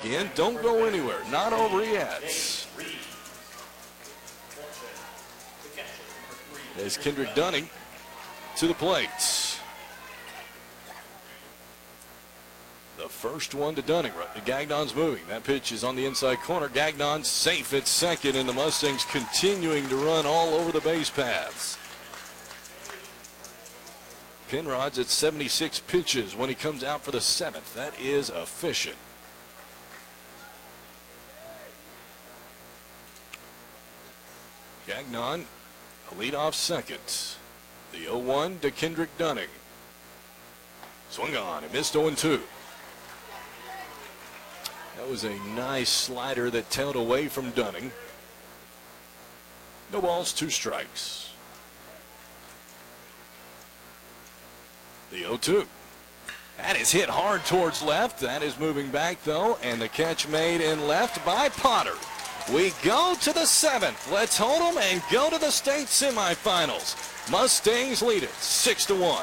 again. Don't go anywhere. Not over yet. As Kendrick Dunning to the plate. The first one to Dunning. The Gagnon's moving. That pitch is on the inside corner. Gagnon safe at second, and the Mustangs continuing to run all over the base paths. Penrod's at 76 pitches when he comes out for the 7th. That is efficient. Gagnon, a leadoff second. The 0-1 to Kendrick Dunning. Swung on and missed 0-2. That was a nice slider that tailed away from Dunning. No balls, 2 strikes. The 0-2. That is hit hard towards left. That is moving back, though, and the catch made in left by Potter. We go to the 7th. Let's hold them and go to the state semifinals. Mustangs lead it 6-1.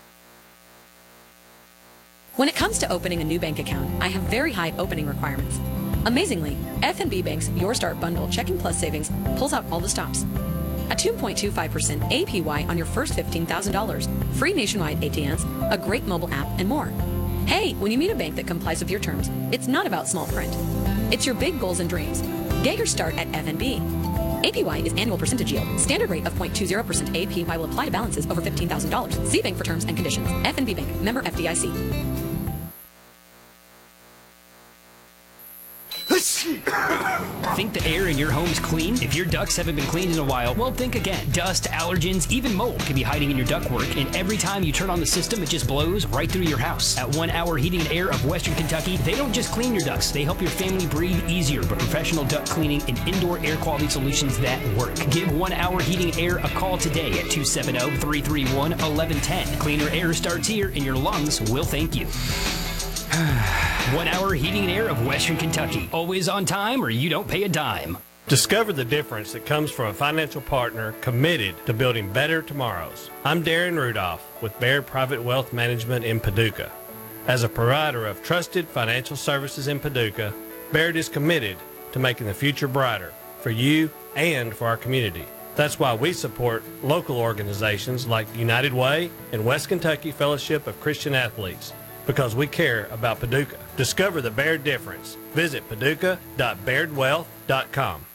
When it comes to opening a new bank account, I have very high opening requirements. Amazingly, FNB Bank's Your Start Bundle Checking Plus Savings pulls out all the stops. A 2.25% APY on your first $15,000, free nationwide ATMs, a great mobile app, and more. Hey, when you meet a bank that complies with your terms, it's not about small print. It's your big goals and dreams. Get your start at FNB. APY is annual percentage yield. Standard rate of 0.20% APY will apply to balances over $15,000. See bank for terms and conditions. FNB Bank, member FDIC. Think the air in your home's clean? If your ducts haven't been cleaned in a while, well, think again. Dust, allergens, even mold can be hiding in your ductwork, and every time you turn on the system, it just blows right through your house. At 1 Hour Heating and Air of Western Kentucky, they don't just clean your ducts, they help your family breathe easier with professional duct cleaning and indoor air quality solutions that work. Give 1 Hour Heating and Air a call today at 270-331-1110. Cleaner air starts here, and your lungs will thank you. 1 Hour Heating and Air of Western Kentucky. Always on time or you don't pay a dime. Discover the difference that comes from a financial partner committed to building better tomorrows. I'm Darren Rudolph with Baird Private Wealth Management in Paducah. As a provider of trusted financial services in Paducah, Baird is committed to making the future brighter for you and for our community. That's why we support local organizations like United Way and West Kentucky Fellowship of Christian Athletes, because we care about Paducah. Discover the Baird difference. Visit paducah.bairdwealth.com.